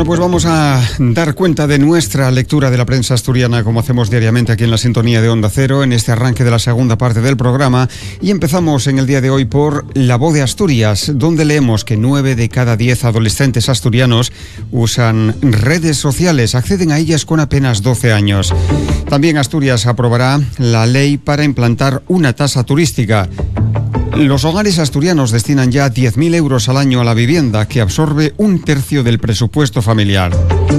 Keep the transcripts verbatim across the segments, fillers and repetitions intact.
Bueno, pues vamos a dar cuenta de nuestra lectura de la prensa asturiana, como hacemos diariamente aquí en la sintonía de Onda Cero, en este arranque de la segunda parte del programa. Y empezamos en el día de hoy por La Voz de Asturias, donde leemos que nueve de cada diez adolescentes asturianos usan redes sociales, acceden a ellas con apenas doce años. También Asturias aprobará la ley para implantar una tasa turística. Los hogares asturianos destinan ya diez mil euros al año a la vivienda, que absorbe un tercio del presupuesto familiar.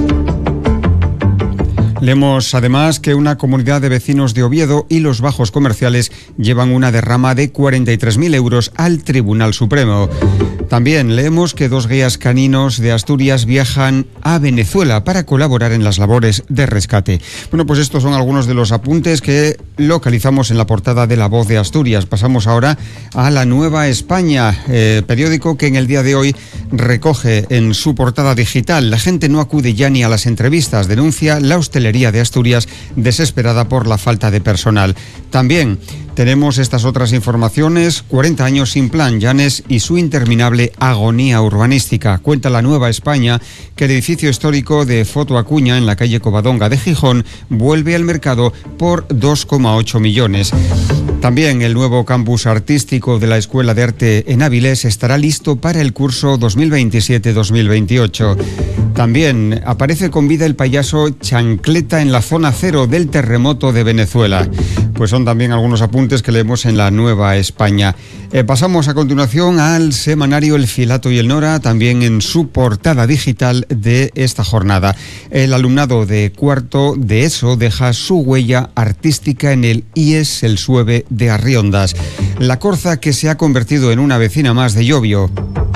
Leemos además que una comunidad de vecinos de Oviedo y los bajos comerciales llevan una derrama de cuarenta y tres mil euros al Tribunal Supremo. También leemos que dos guías caninos de Asturias viajan a Venezuela para colaborar en las labores de rescate. Bueno, pues estos son algunos de los apuntes que localizamos en la portada de La Voz de Asturias. Pasamos ahora a La Nueva España, eh, periódico que en el día de hoy recoge en su portada digital: la gente no acude ya ni a las entrevistas, denuncia la hostelería de Asturias desesperada por la falta de personal. También tenemos estas otras informaciones: cuarenta años sin plan, Llanes y su interminable agonía urbanística. Cuenta La Nueva España que el edificio histórico de Foto Acuña en la calle Covadonga de Gijón vuelve al mercado por dos coma ocho millones. También el nuevo campus artístico de la Escuela de Arte en Avilés estará listo para el curso dos mil veintisiete dos mil veintiocho. También aparece con vida el payaso Chancleta en la zona cero del terremoto de Venezuela. Pues son también algunos apuntes que leemos en La Nueva España. Eh, pasamos a continuación al semanario El Filato y el Nora, también en su portada digital de esta jornada. El alumnado de cuarto de ESO deja su huella artística en el I E S El Sueve de Arriondas. La Corza, que se ha convertido en una vecina más de Llobio.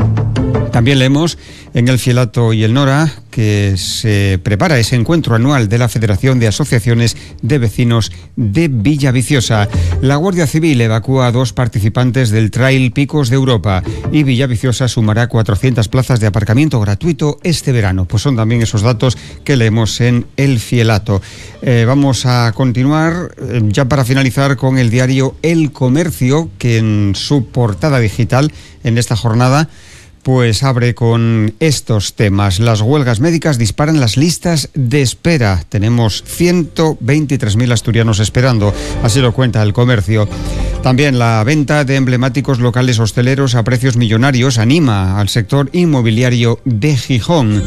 También leemos en El Filato y el Nora que se prepara ese encuentro anual de la Federación de Asociaciones de Vecinos de Villaviciosa. La Guardia Civil evacúa a dos participantes del Trail Picos de Europa y Villaviciosa sumará cuatrocientas plazas de aparcamiento gratuito este verano. Pues son también esos datos que leemos en El Filato. Eh, vamos a continuar eh, ya para finalizar con el diario El Comercio, que en su portada digital en esta jornada pues abre con estos temas. Las huelgas médicas disparan las listas de espera. Tenemos ciento veintitrés mil asturianos esperando, así lo cuenta El Comercio. También la venta de emblemáticos locales hosteleros a precios millonarios anima al sector inmobiliario de Gijón.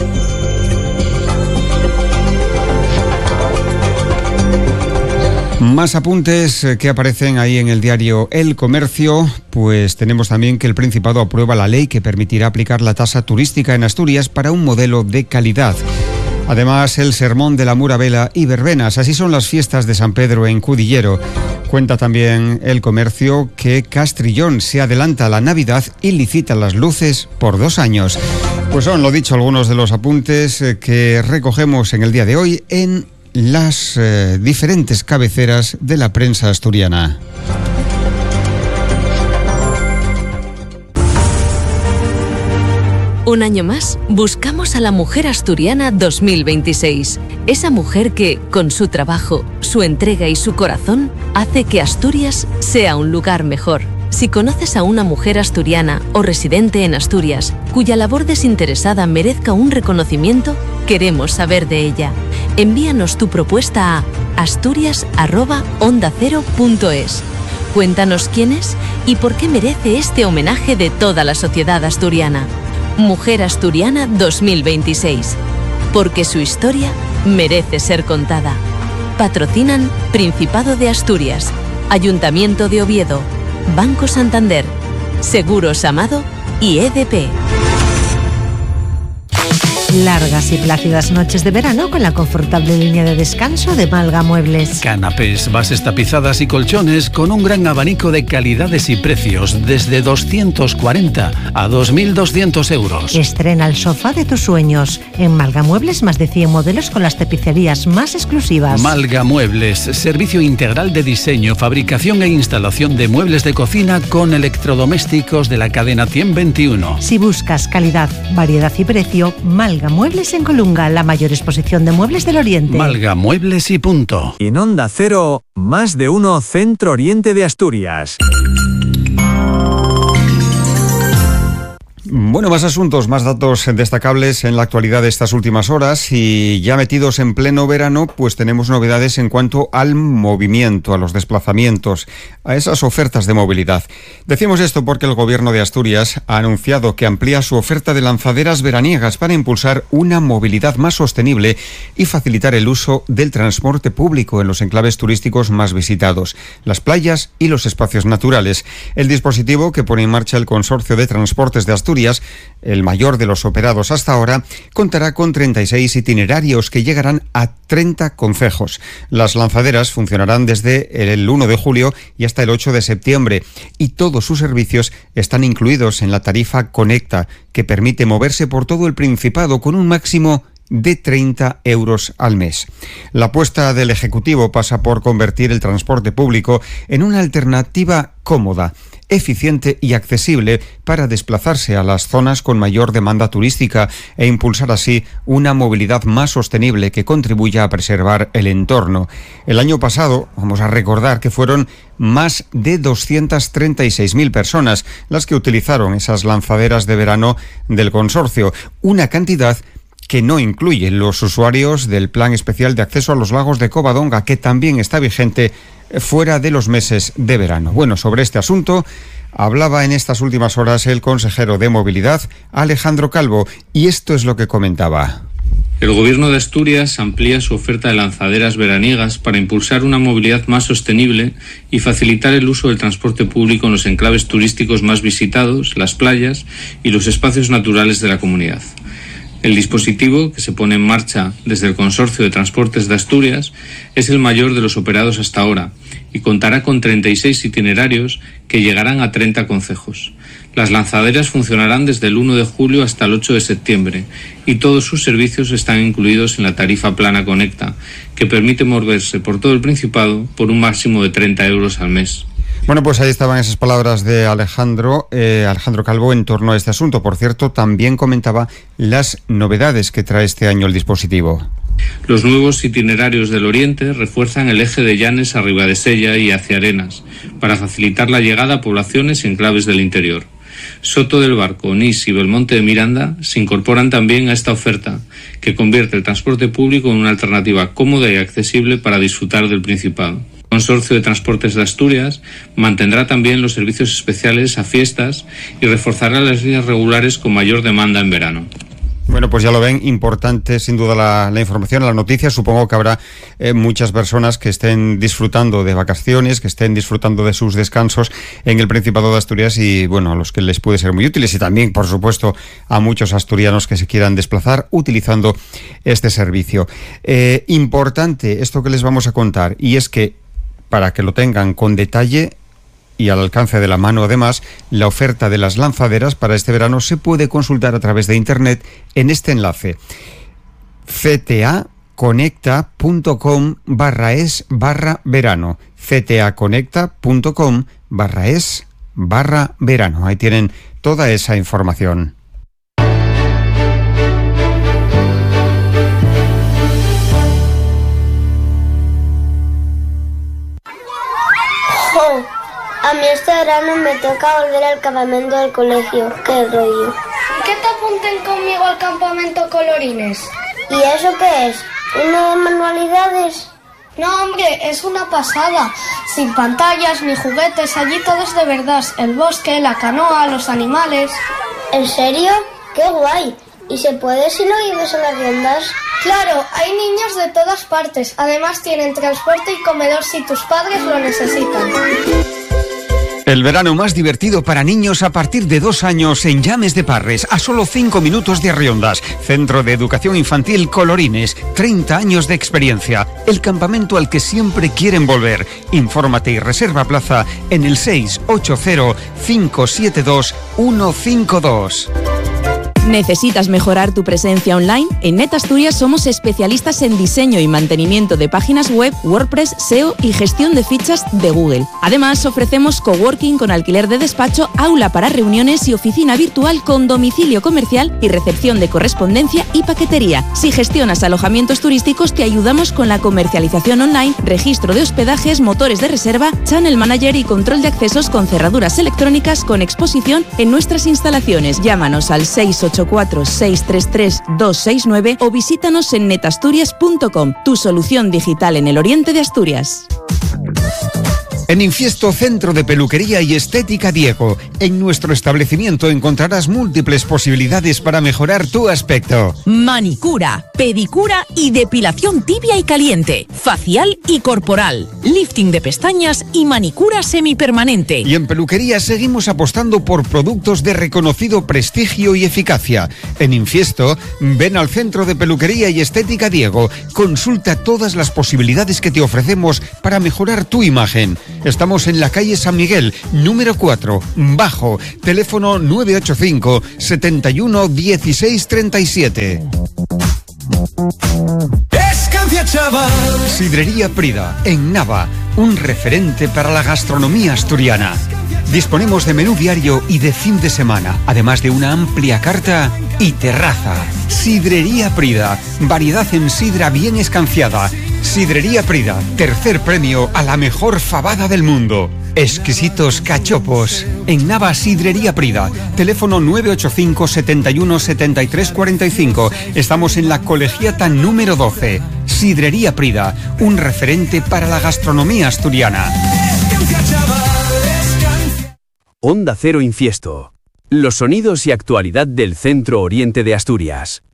Más apuntes que aparecen ahí en el diario El Comercio. Pues tenemos también que el Principado aprueba la ley que permitirá aplicar la tasa turística en Asturias para un modelo de calidad. Además, el sermón de la Muravela y verbenas. Así son las fiestas de San Pedro en Cudillero. Cuenta también El Comercio que Castrillón se adelanta a la Navidad y licita las luces por dos años. Pues son, lo dicho, algunos de los apuntes que recogemos en el día de hoy en las eh, diferentes cabeceras de la prensa asturiana. Un año más, buscamos a la mujer asturiana dos mil veintiséis. Esa mujer que, con su trabajo, su entrega y su corazón, hace que Asturias sea un lugar mejor. Si conoces a una mujer asturiana o residente en Asturias, cuya labor desinteresada merezca un reconocimiento, queremos saber de ella. Envíanos tu propuesta a asturias arroba onda cero punto es. Cuéntanos quién es y por qué merece este homenaje de toda la sociedad asturiana. Mujer Asturiana dos mil veintiséis. Porque su historia merece ser contada. Patrocinan Principado de Asturias, Ayuntamiento de Oviedo, Banco Santander, Seguros Amado y E D P. Largas y plácidas noches de verano con la confortable línea de descanso de Malga Muebles. Canapés, bases tapizadas y colchones con un gran abanico de calidades y precios desde doscientos cuarenta a dos mil doscientos euros. Estrena el sofá de tus sueños. En Malga Muebles más de cien modelos con las tapicerías más exclusivas. Malga Muebles, servicio integral de diseño, fabricación e instalación de muebles de cocina con electrodomésticos de la cadena ciento veintiuno. Si buscas calidad, variedad y precio, Malga Muebles en Colunga, la mayor exposición de muebles del Oriente. Malga Muebles y punto. En Onda Cero, más de uno Centro Oriente de Asturias. Bueno, más asuntos, más datos destacables en la actualidad de estas últimas horas y ya metidos en pleno verano, pues tenemos novedades en cuanto al movimiento, a los desplazamientos, a esas ofertas de movilidad. Decimos esto porque el Gobierno de Asturias ha anunciado que amplía su oferta de lanzaderas veraniegas para impulsar una movilidad más sostenible y facilitar el uso del transporte público en los enclaves turísticos más visitados, las playas y los espacios naturales. El dispositivo que pone en marcha el Consorcio de Transportes de Asturias, el mayor de los operados hasta ahora, contará con treinta y seis itinerarios que llegarán a treinta concejos. Las lanzaderas funcionarán desde el uno de julio y hasta el ocho de septiembre y todos sus servicios están incluidos en la tarifa Conecta, que permite moverse por todo el Principado con un máximo de treinta euros al mes. La apuesta del Ejecutivo pasa por convertir el transporte público en una alternativa cómoda, eficiente y accesible para desplazarse a las zonas con mayor demanda turística e impulsar así una movilidad más sostenible que contribuya a preservar el entorno. El año pasado, vamos a recordar que fueron más de doscientas treinta y seis mil personas las que utilizaron esas lanzaderas de verano del consorcio, una cantidad que no incluye los usuarios del Plan Especial de Acceso a los Lagos de Covadonga, que también está vigente fuera de los meses de verano. Bueno, sobre este asunto hablaba en estas últimas horas el consejero de Movilidad, Alejandro Calvo, y esto es lo que comentaba. El Gobierno de Asturias amplía su oferta de lanzaderas veraniegas para impulsar una movilidad más sostenible y facilitar el uso del transporte público en los enclaves turísticos más visitados, las playas y los espacios naturales de la comunidad. El dispositivo, que se pone en marcha desde el Consorcio de Transportes de Asturias, es el mayor de los operados hasta ahora y contará con treinta y seis itinerarios que llegarán a treinta concejos. Las lanzaderas funcionarán desde el uno de julio hasta el ocho de septiembre y todos sus servicios están incluidos en la tarifa plana Conecta, que permite moverse por todo el Principado por un máximo de treinta euros al mes. Bueno, pues ahí estaban esas palabras de Alejandro, eh, Alejandro Calvo en torno a este asunto. Por cierto, también comentaba las novedades que trae este año el dispositivo. Los nuevos itinerarios del Oriente refuerzan el eje de Llanes a Ribadesella y hacia Arenas, para facilitar la llegada a poblaciones y enclaves del interior. Soto del Barco, Onís y Belmonte de Miranda se incorporan también a esta oferta, que convierte el transporte público en una alternativa cómoda y accesible para disfrutar del Principado. El Consorcio de Transportes de Asturias mantendrá también los servicios especiales a fiestas y reforzará las líneas regulares con mayor demanda en verano. Bueno, pues ya lo ven, importante sin duda la, la información, la noticia. Supongo que habrá eh, muchas personas que estén disfrutando de vacaciones, que estén disfrutando de sus descansos en el Principado de Asturias y, bueno, a los que les puede ser muy útiles y también, por supuesto, a muchos asturianos que se quieran desplazar utilizando este servicio. Eh, importante esto que les vamos a contar, y es que, para que lo tengan con detalle y al alcance de la mano además, la oferta de las lanzaderas para este verano se puede consultar a través de internet en este enlace: ctaconecta.com barra es barra verano. ctaconecta.com barra es barra verano. Ahí tienen toda esa información. A mí este verano me toca volver al campamento del colegio. ¡Qué rollo! ¿Qué te apunten conmigo al campamento Colorines? ¿Y eso qué es? ¿Una de manualidades? No, hombre, es una pasada. Sin pantallas ni juguetes, allí todo es de verdad. El bosque, la canoa, los animales. ¿En serio? ¡Qué guay! ¿Y se puede si no vives en las riendas? Claro, hay niños de todas partes. Además tienen transporte y comedor si tus padres lo necesitan. El verano más divertido para niños a partir de dos años en Llames de Parres, a solo cinco minutos de Arriondas. Centro de Educación Infantil Colorines, treinta años de experiencia. El campamento al que siempre quieren volver. Infórmate y reserva plaza en el seis ocho cero, cinco siete dos, uno cinco dos. ¿Necesitas mejorar tu presencia online? En NetAsturias somos especialistas en diseño y mantenimiento de páginas web, WordPress, S E O y gestión de fichas de Google. Además, ofrecemos coworking con alquiler de despacho, aula para reuniones y oficina virtual con domicilio comercial y recepción de correspondencia y paquetería. Si gestionas alojamientos turísticos, te ayudamos con la comercialización online, registro de hospedajes, motores de reserva, channel manager y control de accesos con cerraduras electrónicas con exposición en nuestras instalaciones. Llámanos al seis ocho cuatro, seis tres tres, dos seis nueve o visítanos en netasturias punto com, tu solución digital en el oriente de Asturias. En Infiesto, Centro de Peluquería y Estética Diego. En nuestro establecimiento encontrarás múltiples posibilidades para mejorar tu aspecto. Manicura, pedicura y depilación tibia y caliente, facial y corporal, lifting de pestañas y manicura semipermanente. Y en peluquería seguimos apostando por productos de reconocido prestigio y eficacia. En Infiesto, ven al Centro de Peluquería y Estética Diego. Consulta todas las posibilidades que te ofrecemos para mejorar tu imagen. Estamos en la calle San Miguel, número cuatro, bajo, teléfono nueve ocho cinco, setenta y uno, dieciséis treinta y siete. Escancia, chaval. Sidrería Prida, en Nava, un referente para la gastronomía asturiana. Disponemos de menú diario y de fin de semana, además de una amplia carta y terraza. Sidrería Prida, variedad en sidra bien escanciada. Sidrería Prida, tercer premio a la mejor fabada del mundo. Exquisitos cachopos. En Nava, Sidrería Prida. Teléfono nueve ocho cinco, setenta y uno, setenta y tres cuarenta y cinco. Estamos en la Colegiata número doce. Sidrería Prida, un referente para la gastronomía asturiana. Onda Cero Infiesto. Los sonidos y actualidad del centro oriente de Asturias.